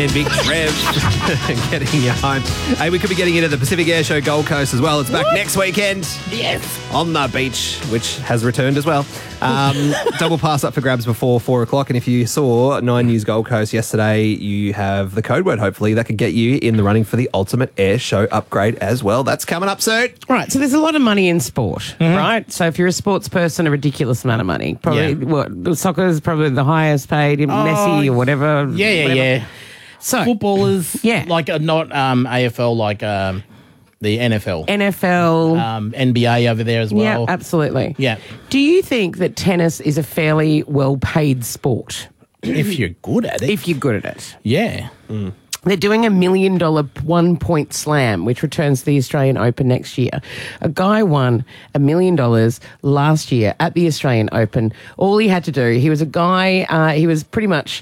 And Big Trev getting you home. Hey, we could be getting into the Pacific Air Show Gold Coast as well. It's back next weekend. Yes. On the beach, which has returned as well. Double pass up for grabs before 4 o'clock. And if you saw 9 News Gold Coast yesterday, you have the code word, hopefully, that could get you in the running for the Ultimate Air Show upgrade as well. That's coming up soon. Right, so there's a lot of money in sport, right? So if you're a sports person, a ridiculous amount of money. Probably, soccer is probably the highest paid, Messi or whatever. Yeah. So Footballers, like not AFL, like the NFL. NBA over there as well. Yeah, absolutely. Yeah. Do you think that tennis is a fairly well-paid sport? If you're good at it. If you're good at it. Yeah. They're doing $1 million 1-point slam, which returns to the Australian Open next year. A guy won $1 million last year at the Australian Open. All he had to do, he was a guy, he was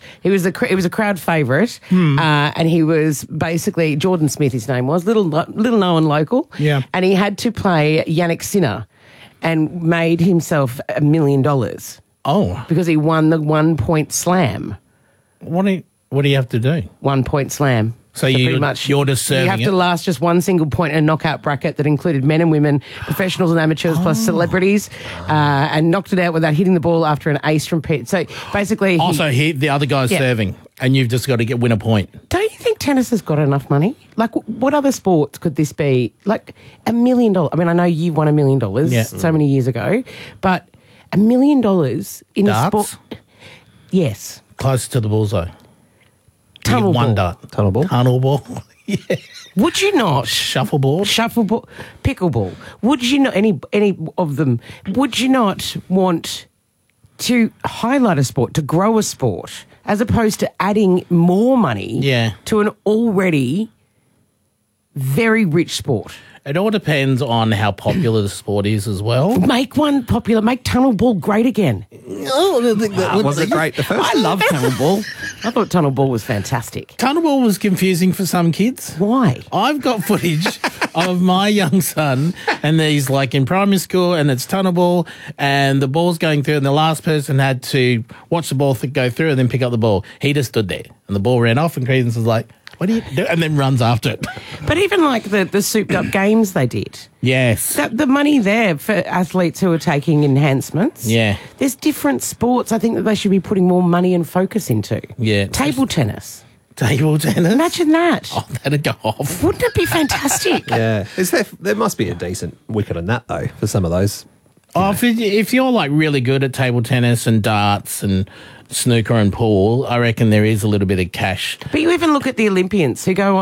a crowd favourite, and he was basically, Jordan Smith his name was, little known local. Yeah. And he had to play Yannick Sinner and made himself $1 million. Oh. Because he won the 1-point slam. What do you have to do? 1-point slam. So you're just serving You have to last just one single point in a knockout bracket that included men and women, professionals and amateurs, plus celebrities, and knocked it out without hitting the ball after an ace from Pete. So basically... the other guy's serving, and you've just got to win a point. Don't you think tennis has got enough money? Like, what other sports could this be? Like, $1 million. I mean, I know you won $1 million so many years ago, but $1 million in a sport... Yes. Close to the bullseye. Tunnel ball. Tunnel ball. Tunnel ball. Yeah. Would you not? Shuffleboard. Pickleball. Would you not, any of them, would you not want to highlight a sport, to grow a sport, as opposed to adding more money to an already very rich sport? It all depends on how popular the sport is as well. Make one popular. Make tunnel ball great again. Was it great the first I love tunnel ball. I thought tunnel ball was fantastic. Tunnel ball was confusing for some kids. Why? I've got footage of my young son, and he's like in primary school, and it's tunnel ball, and the ball's going through, and the last person had to watch the ball go through and then pick up the ball. He just stood there, and the ball ran off, and Credence was like, "What do you do?" And then runs after it. But even like the souped-up games they did. Yes. The money there for athletes who are taking enhancements. Yeah. There's different sports I think that they should be putting more money and focus into. Yeah. Table tennis. Table tennis? Imagine that. Oh, that'd go off. Wouldn't it be fantastic? Yeah. There must be a decent wicket on that, though, for some of those. Oh, if you're like really good at table tennis and darts and snooker and pool, I reckon there is a little bit of cash. But you even look at the Olympians who go